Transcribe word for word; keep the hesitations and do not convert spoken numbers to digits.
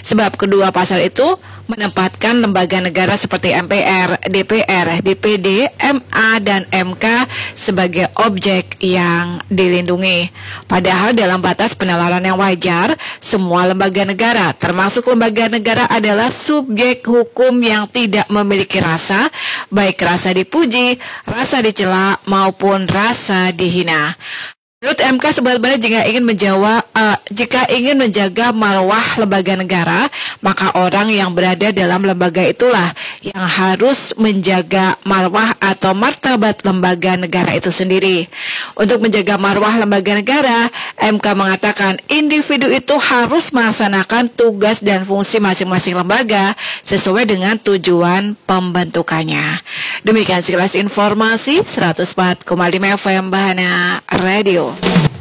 Sebab kedua pasal itu menempatkan lembaga negara seperti M P R, D P R, D P D, M A, dan M K sebagai objek yang dilindungi. Padahal dalam batas penalaran yang wajar, semua lembaga negara, termasuk lembaga negara adalah subjek hukum yang tidak memiliki rasa, baik rasa dipuji, rasa dicela, maupun rasa dihina. Menurut M K, sebenarnya jika ingin menjawab, uh, jika ingin menjaga marwah lembaga negara, maka orang yang berada dalam lembaga itulah yang harus menjaga marwah atau martabat lembaga negara itu sendiri. Untuk menjaga marwah lembaga negara, M K mengatakan individu itu harus melaksanakan tugas dan fungsi masing-masing lembaga sesuai dengan tujuan pembentukannya. Demikian sekilas informasi seratus empat koma lima F M Bahana Radio.